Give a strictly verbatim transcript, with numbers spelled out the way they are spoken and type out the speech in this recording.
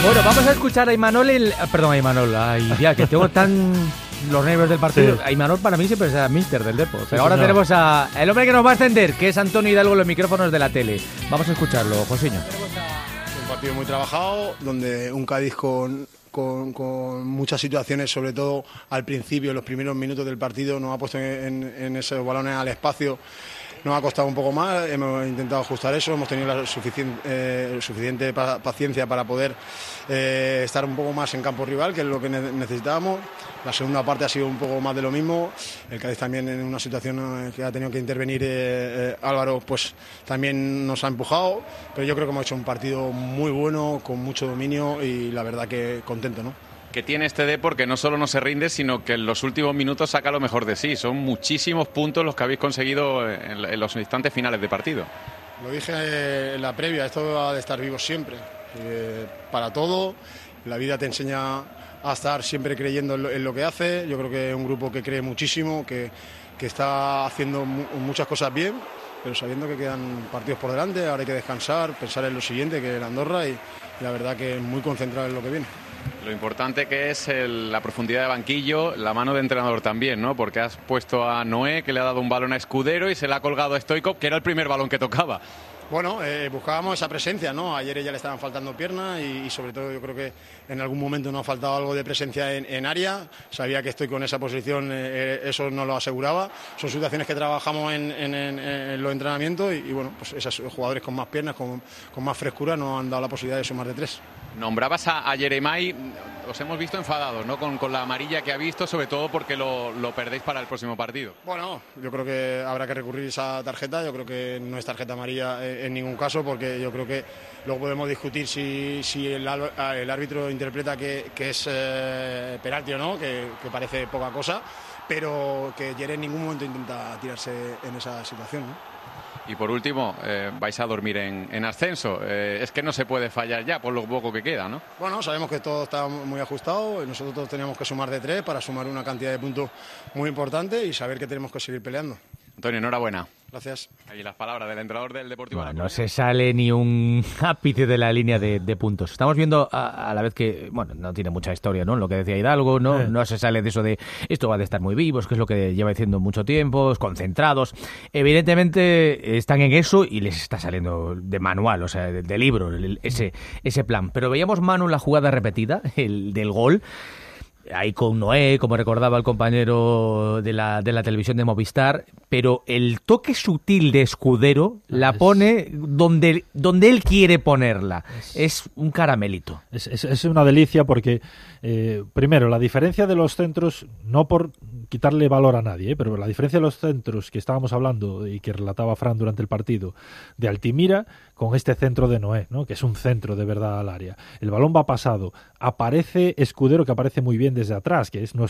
Bueno, vamos a escuchar a Imanol, el, perdón, a Imanol, ay, ya, que tengo tan los nervios del partido. Sí. A Imanol para mí siempre será míster del Depor. Pero sí, ahora señor. Tenemos a el hombre que nos va a ascender, que es Antonio Hidalgo en los micrófonos de la tele. Vamos a escucharlo, Josiño. Un partido muy trabajado, donde un Cádiz con, con, con muchas situaciones, sobre todo al principio, en los primeros minutos del partido, nos ha puesto en, en esos balones al espacio. Nos ha costado un poco más, hemos intentado ajustar eso, hemos tenido la suficiente, eh, suficiente pa- paciencia para poder eh, estar un poco más en campo rival, que es lo que ne- necesitábamos. La segunda parte ha sido un poco más de lo mismo. El Cádiz también, en una situación que ha tenido que intervenir eh, eh, Álvaro, pues también nos ha empujado, pero yo creo que hemos hecho un partido muy bueno, con mucho dominio y la verdad que contento, ¿no? Que tiene este Depor, que no solo no se rinde, sino que en los últimos minutos saca lo mejor de sí. Son muchísimos puntos los que habéis conseguido en, en los instantes finales de partido. Lo dije en la previa, esto ha de estar vivo siempre. Eh, para todo, la vida te enseña a estar siempre creyendo en lo, en lo que hace. Yo creo que es un grupo que cree muchísimo, que, que está haciendo mu- muchas cosas bien, pero sabiendo que quedan partidos por delante, ahora hay que descansar, pensar en lo siguiente, que es Andorra, y, y la verdad que muy concentrado en lo que viene. Lo importante que es el, la profundidad de banquillo, la mano de entrenador también, ¿no? Porque has puesto a Noé, que le ha dado un balón a Escudero y se le ha colgado a Stoichkov, que era el primer balón que tocaba. Bueno, eh, buscábamos esa presencia, ¿no? Ayer ya le estaban faltando piernas y, y sobre todo yo creo que en algún momento nos ha faltado algo de presencia en, en área. Sabía que estoy con esa posición, eh, eso no lo aseguraba. Son situaciones que trabajamos en, en, en, en los entrenamientos y, y bueno, pues esos jugadores con más piernas, con, con más frescura nos han dado la posibilidad de sumar de tres. Nombrabas a, a Yeremay, os hemos visto enfadados, ¿no? Con, con la amarilla que ha visto, sobre todo porque lo, lo perdéis para el próximo partido. Bueno, yo creo que habrá que recurrir a esa tarjeta. Yo creo que no es tarjeta amarilla en, en ningún caso, porque yo creo que luego podemos discutir si, si el, el árbitro interpreta que, que es eh, penalti o no, que, que parece poca cosa, pero que Yere en ningún momento intenta tirarse en esa situación, ¿no? Y por último, eh, vais a dormir en, en ascenso. Eh, es que no se puede fallar ya por lo poco que queda, ¿no? Bueno, sabemos que todo está muy ajustado. Nosotros teníamos que sumar de tres para sumar una cantidad de puntos muy importante y saber que tenemos que seguir peleando. Antonio, enhorabuena. Gracias. Ahí las palabras del entrenador del Deportivo. Bueno, no se sale ni un ápice de la línea de, de puntos. Estamos viendo a, a la vez que, bueno, no tiene mucha historia, ¿no? Lo que decía Hidalgo, ¿no? Eh. No se sale de eso de esto va de estar muy vivos, que es lo que lleva diciendo mucho tiempo, concentrados. Evidentemente están en eso y les está saliendo de manual, o sea, de, de libro, el, ese, ese plan. Pero veíamos, Manu, la jugada repetida, el del gol. Ahí con Noé, como recordaba el compañero de la, de la televisión de Movistar, pero el toque sutil de Escudero la pone donde, donde él quiere ponerla. Es, es un caramelito. Es, es, es una delicia porque, eh, primero, la diferencia de los centros, no por quitarle valor a nadie, ¿eh? Pero la diferencia de los centros que estábamos hablando y que relataba Fran durante el partido, de Altimira con este centro de Noé, ¿no? Que es un centro de verdad al área. El balón va pasado, aparece Escudero, que aparece muy bien desde atrás, que es